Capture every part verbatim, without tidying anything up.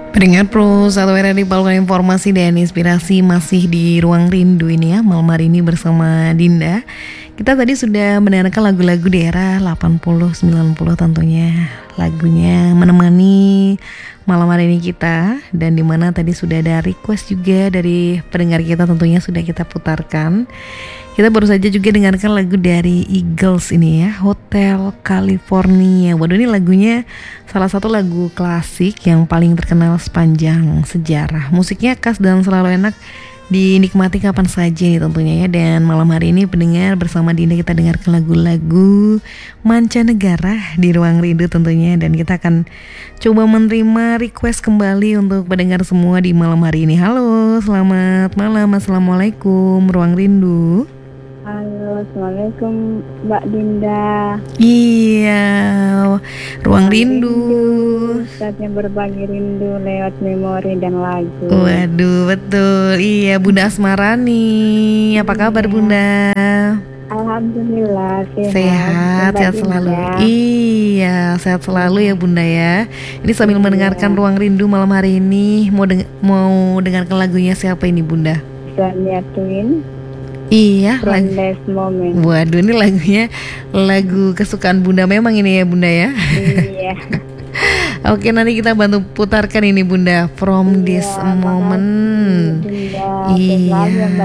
Pendengar Pro satu era di palukan informasi dan inspirasi masih di Ruang Rindu ini ya. Malam hari ini bersama Dinda. Kita tadi sudah mendengarkan lagu-lagu di era delapan puluh sembilan puluh tentunya. Lagunya menemani malam hari ini kita. Dan dimana tadi sudah ada request juga dari pendengar kita, tentunya sudah kita putarkan. Kita baru saja juga dengarkan lagu dari Eagles ini ya, Hotel California. Waduh, ini lagunya salah satu lagu klasik yang paling terkenal sepanjang sejarah. Musiknya khas dan selalu enak dinikmati kapan saja nih tentunya ya. Dan malam hari ini pendengar bersama Dinda kita dengarkan lagu-lagu mancanegara di Ruang Rindu tentunya. Dan kita akan coba menerima request kembali untuk pendengar semua di malam hari ini. Halo, selamat malam, assalamualaikum Ruang Rindu. Halo, assalamualaikum Mbak Dinda. Iya, Ruang Rindu. Saatnya berbagi rindu lewat memori dan lagu. Waduh, betul. Iya, Bunda Asmarani. Apa kabar Bunda? Alhamdulillah sehat. Sehat, sehat selalu. Iya, sehat selalu ya Bunda ya. Ini sambil iya. mendengarkan Ruang Rindu malam hari ini, mau deng- mau dengarkan lagunya siapa ini Bunda? Shania Twain. Iya, From This Moment. Waduh, ini lagunya lagu kesukaan Bunda memang ini ya Bunda ya. Iya. Oke, nanti kita bantu putarkan ini Bunda, From This iya, Moment. Bunda. Iya.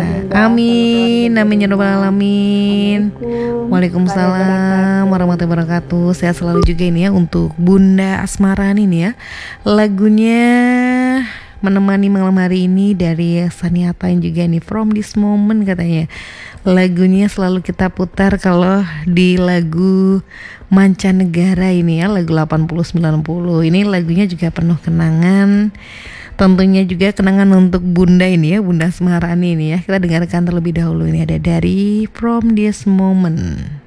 Amin, amin ya rabbal alamin. Waalaikumsalam warahmatullahi wabarakatuh. Sehat selalu juga ini ya untuk Bunda Asmarani nih ya. Lagunya menemani malam hari ini dari Shania Twain juga nih, From This Moment katanya. Lagunya selalu kita putar kalau di lagu mancanegara ini ya, lagu delapan puluh sembilan puluh. Ini lagunya juga penuh kenangan. Tentunya juga kenangan untuk Bunda ini ya, Bunda Asmarani ini ya. Kita dengarkan terlebih dahulu, ini ada dari From This Moment.